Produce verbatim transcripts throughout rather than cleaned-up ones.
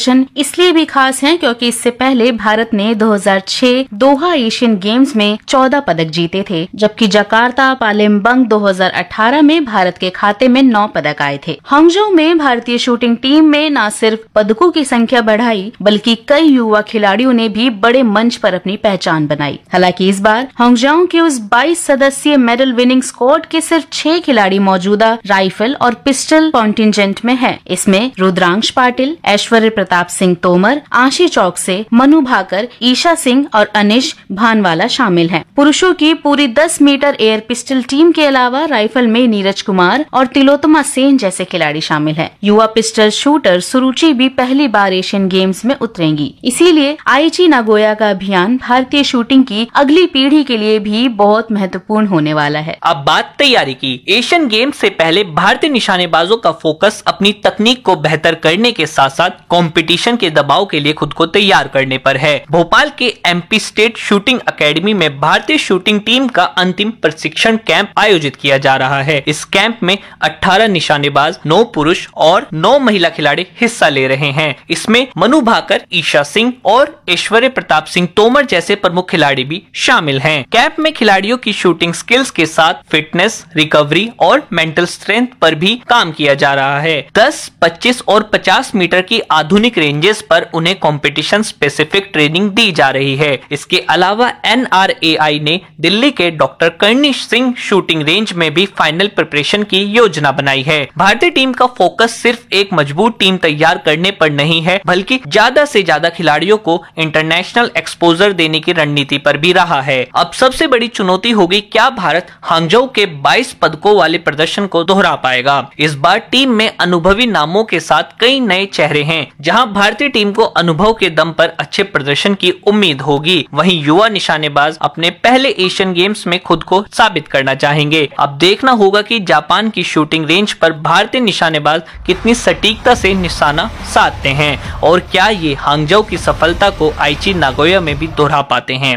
प्रदर्शन इसलिए भी खास है क्योंकि इससे पहले भारत ने दो हज़ार छह दोहा एशियन गेम्स में चौदह पदक जीते थे, जबकि जकार्ता पालेमबंग दो हज़ार अठारह में भारत के खाते में नौ पदक आए थे। हांगझोउ में भारतीय शूटिंग टीम में न सिर्फ पदकों की संख्या बढ़ाई बल्कि कई युवा खिलाड़ियों ने भी बड़े मंच पर अपनी पहचान बनाई। हालांकि इस बार हांगझोउ के उस बाईस सदस्यीय मेडल विनिंग स्क्वाड के सिर्फ छह खिलाड़ी मौजूदा राइफल और पिस्टल कॉन्टिंजेंट में है। इसमें रुद्रांश पाटिल, ऐश्वर्य प्रताप सिंह तोमर, आशी चौकसे, मनु भाकर, ईशा सिंह और अनिश भानवाला शामिल हैं। पुरुषों की पूरी दस मीटर एयर पिस्टल टीम के अलावा राइफल में नीरज कुमार और तिलोत्तमा सेन जैसे खिलाड़ी शामिल हैं। युवा पिस्टल शूटर सुरुचि भी पहली बार एशियन गेम्स में उतरेंगी। इसीलिए आईची नागोया का अभियान भारतीय शूटिंग की अगली पीढ़ी के लिए भी बहुत महत्वपूर्ण होने वाला है। अब बात तैयारी की। एशियन गेम्स से पहले भारतीय निशानेबाजों का फोकस अपनी तकनीक को बेहतर करने के साथ साथ कंपटीशन के दबाव के लिए खुद को तैयार करने पर है। भोपाल के एमपी स्टेट शूटिंग एकेडमी में भारतीय शूटिंग टीम का अंतिम प्रशिक्षण कैंप आयोजित किया जा रहा है। इस कैंप में अठारह निशानेबाज, नौ पुरुष और नौ महिला खिलाड़ी हिस्सा ले रहे हैं। इसमें मनु भाकर, ईशा सिंह और ऐश्वर्य प्रताप सिंह तोमर जैसे प्रमुख खिलाड़ी भी शामिल हैं। कैंप में खिलाड़ियों की शूटिंग स्किल्स के साथ फिटनेस, रिकवरी और मेंटल स्ट्रेंथ पर भी काम किया जा रहा है। दस, पच्चीस और पचास मीटर की आधुनिक रेंजेस पर उन्हें कंपटीशन स्पेसिफिक ट्रेनिंग दी जा रही है। इसके अलावा एन आर ए आई ने दिल्ली के डॉक्टर कर्णिश सिंह शूटिंग रेंज में भी फाइनल प्रिपरेशन की योजना बनाई है। भारतीय टीम का फोकस सिर्फ एक मजबूत टीम तैयार करने पर नहीं है, बल्कि ज्यादा से ज्यादा खिलाड़ियों को इंटरनेशनल एक्सपोजर देने की रणनीति पर भी रहा है। अब सबसे बड़ी चुनौती होगी, क्या भारत हांगझोउ के बाईस पदकों वाले प्रदर्शन को दोहरा पाएगा। इस बार टीम में अनुभवी नामों के साथ कई नए चेहरे हैं। जहां भारतीय टीम को अनुभव के दम पर अच्छे प्रदर्शन की उम्मीद होगी, वहीं युवा निशानेबाज अपने पहले एशियन गेम्स में खुद को साबित करना चाहेंगे। अब देखना होगा कि जापान की शूटिंग रेंज पर भारतीय निशानेबाज कितनी सटीकता से निशाना साधते हैं और क्या ये हांगझोउ की सफलता को आईची नागोया में भी दोहरा पाते हैं।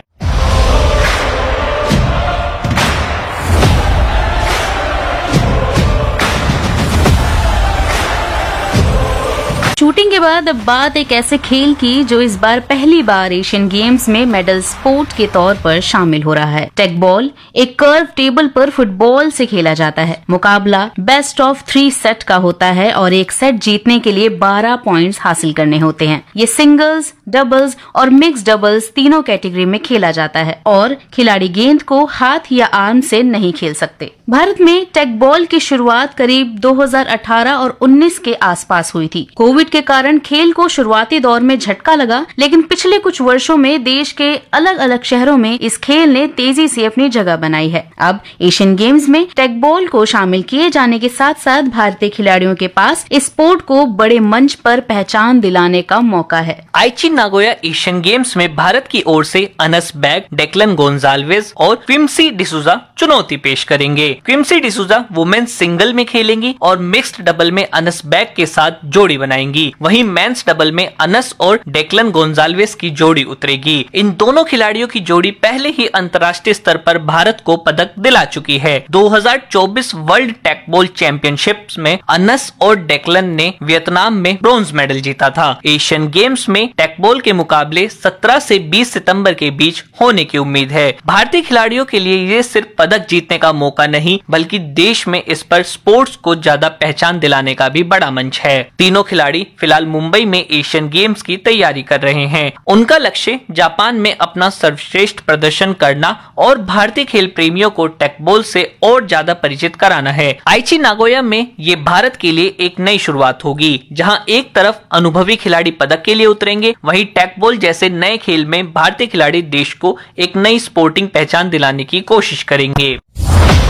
शूटिंग के बाद अब बात एक ऐसे खेल की जो इस बार पहली बार एशियन गेम्स में मेडल स्पोर्ट के तौर पर शामिल हो रहा है। टेक बॉल एक कर्व टेबल पर फुटबॉल से खेला जाता है। मुकाबला बेस्ट ऑफ थ्री सेट का होता है और एक सेट जीतने के लिए बारह पॉइंट्स हासिल करने होते हैं। ये सिंगल्स, डबल्स और मिक्स डबल्स तीनों कैटेगरी में खेला जाता है और खिलाड़ी गेंद को हाथ या आर्म से नहीं खेल सकते। भारत में टेक बॉल की शुरुआत करीब दो हज़ार अठारह और उन्नीस के आसपास हुई थी। कोविड के कारण खेल को शुरुआती दौर में झटका लगा, लेकिन पिछले कुछ वर्षों में देश के अलग अलग शहरों में इस खेल ने तेजी से अपनी जगह बनाई है। अब एशियन गेम्स में टेक बॉल को शामिल किए जाने के साथ साथ भारतीय खिलाड़ियों के पास इस स्पोर्ट को बड़े मंच पर पहचान दिलाने का मौका है। आईची नागोया एशियन गेम्स में भारत की ओर से अनस बैग, डेक्लन गोंजाल्वेज और क्विम्सी डिसूजा चुनौती पेश करेंगे। क्विम्सी डिसूजा वुमेन्स सिंगल में खेलेंगी और मिक्स्ड डबल में अनस बैग के साथ जोड़ी बनाएंगी। वहीं मेंस डबल में अनस और डेक्लन गोंजाल्वेस की जोड़ी उतरेगी। इन दोनों खिलाड़ियों की जोड़ी पहले ही अंतर्राष्ट्रीय स्तर पर भारत को पदक दिला चुकी है। दो हज़ार चौबीस वर्ल्ड टेक बॉल चैंपियनशिप्स में अनस और डेक्लन ने वियतनाम में ब्रोंज मेडल जीता था। एशियन गेम्स में टेक बॉल के मुकाबले सत्रह से बीस सितंबर के बीच होने की उम्मीद है। भारतीय खिलाड़ियों के लिए ये सिर्फ पदक जीतने का मौका नहीं, बल्कि देश में इस पर स्पोर्ट्स को ज्यादा पहचान दिलाने का भी बड़ा मंच है। तीनों खिलाड़ी फिलहाल मुंबई में एशियन गेम्स की तैयारी कर रहे हैं। उनका लक्ष्य जापान में अपना सर्वश्रेष्ठ प्रदर्शन करना और भारतीय खेल प्रेमियों को टेक बॉल से और ज्यादा परिचित कराना है। आईची नागोया में ये भारत के लिए एक नई शुरुआत होगी, जहां एक तरफ अनुभवी खिलाड़ी पदक के लिए उतरेंगे, वहीं टेक बॉल जैसे नए खेल में भारतीय खिलाड़ी देश को एक नई स्पोर्टिंग पहचान दिलाने की कोशिश करेंगे।